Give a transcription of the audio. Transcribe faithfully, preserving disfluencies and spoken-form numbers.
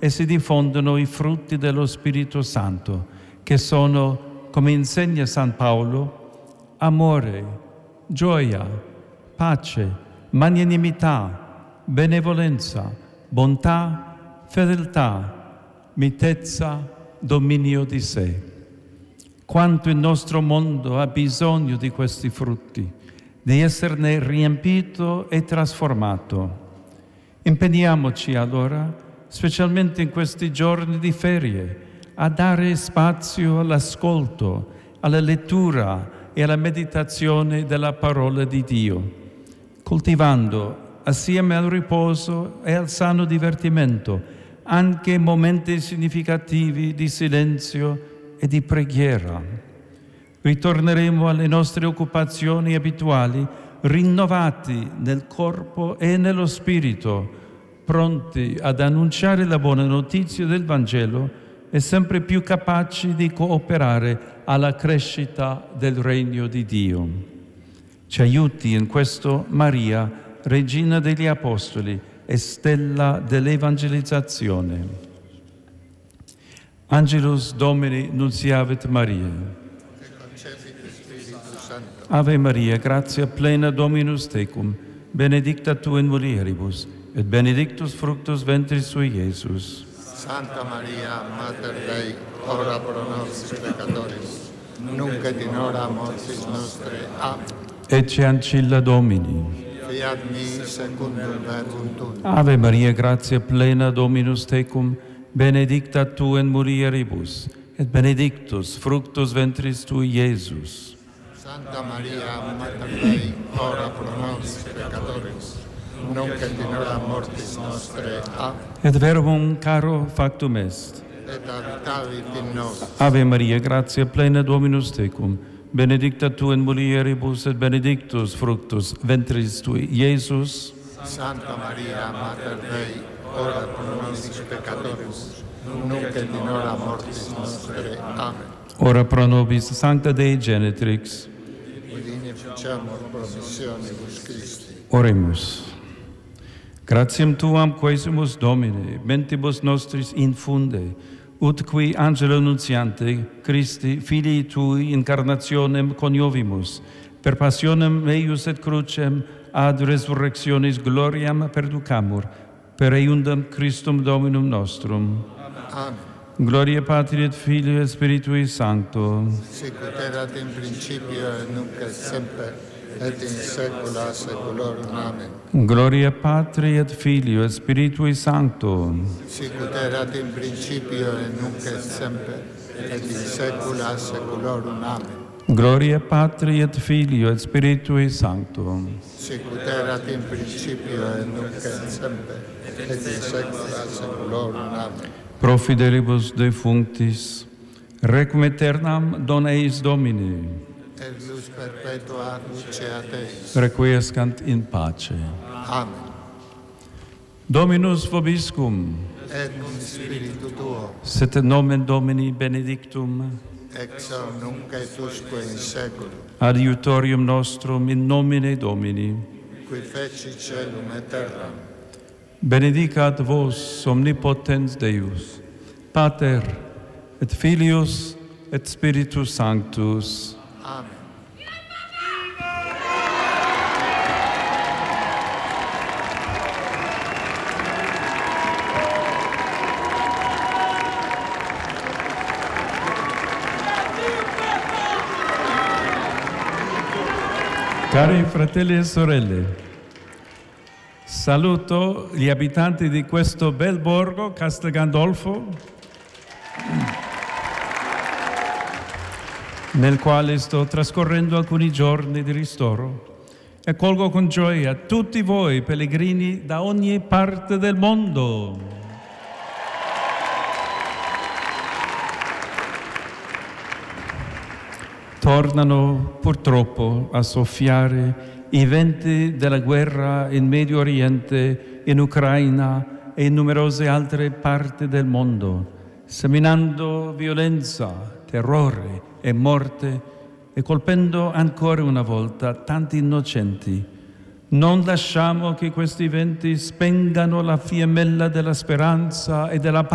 e si diffondono i frutti dello Spirito Santo, che sono, come insegna San Paolo, amore, gioia, pace, magnanimità, benevolenza, bontà, fedeltà, mitezza, dominio di sé. Quanto il nostro mondo ha bisogno di questi frutti, di esserne riempito e trasformato. Impegniamoci allora, specialmente in questi giorni di ferie, a dare spazio all'ascolto, alla lettura e alla meditazione della parola di Dio, coltivando assieme al riposo e al sano divertimento anche momenti significativi di silenzio e di preghiera. Ritorneremo alle nostre occupazioni abituali, rinnovati nel corpo e nello spirito, pronti ad annunciare la buona notizia del Vangelo e sempre più capaci di cooperare alla crescita del regno di Dio. Ci aiuti in questo Maria, Regina degli Apostoli e stella dell'evangelizzazione. Angelus Domini nunciavit Maria. Ave Maria, gratia plena Dominus tecum, benedicta tu in mulieribus, et benedictus fructus ventris tui, Iesus. Santa Maria, Mater Dei, ora pro nobis peccatoribus, nunc et in hora mortis nostre. Amen. Ecce ancilla Domini. Fiat mi secundum verbum tuum. Ave Maria, gratia plena Dominus tecum, benedicta tu in mulieribus, et benedictus fructus ventris tui, Iesus. Santa Maria, Mater Dei, ora pro nobis peccatoribus, nunc et in hora mortis nostre. Amen. Et verbum caro factum est. Et habitavit in nos. Ave Maria, gratia plena Dominus tecum, benedicta tu in mulieribus, et benedictus fructus ventris tui, Iesus. Santa Maria, Mater Dei, ora pro nobis peccatoribus, nunc et in hora mortis nostre. Amen. Ora pro nobis Sancta Dei Genetrix. Udine facciamur promissionibus Christi. Oremus. Gratiam tuam quaesimus Domine, mentibus nostris infunde, ut qui angelo nuntiante, Christi, filii tui, incarnationem coniovimus, per passionem eius et crucem, ad resurrectionis gloriam perducamur, per eiundam Christum Dominum nostrum. Amen. Gloria Patri et Filii et Spiritui Sancto. Sic ut erat in principio et nunc et semper, et in saecula saeculorum. Amen. Gloria Patri et Filii et Spiritui Sancto. Sic ut erat in principio et nunc et semper, et in saecula saeculorum. Amen. Gloria Patri et Filii et Spiritui Sancto. Sic ut erat in principio et nunc et semper, et in saecula saeculorum. Amen. Pro fidelibus defunctis, requiem aeternam dona eis Domini. Et lux perpetua luceat eis. Requiescant in pace. Amen. Dominus vobiscum. Et cum spiritu tuo, Sit nomen Domini benedictum. ex hoc nunc et usque in saeculum, Adiutorium nostrum in nomine Domini. qui feci caelum et terram. Benedicat vos omnipotens Deus, Pater et Filius et Spiritus Sanctus. Amen. Cari fratelli e sorelle, saluto gli abitanti di questo bel borgo, Castel Gandolfo, nel quale sto trascorrendo alcuni giorni di ristoro, e colgo con gioia tutti voi pellegrini da ogni parte del mondo. Tornano purtroppo a soffiare i venti della guerra in Medio Oriente, in Ucraina e in numerose altre parti del mondo, seminando violenza, terrore e morte e colpendo ancora una volta tanti innocenti. Non lasciamo che questi venti spengano la fiammella della speranza e della pace